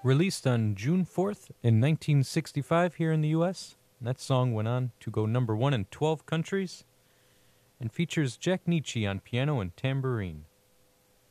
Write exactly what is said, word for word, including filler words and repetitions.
Released on June fourth in nineteen sixty-five here in the U S, that song went on to go number one in twelve countries and features Jack Nitzsche on piano and tambourine.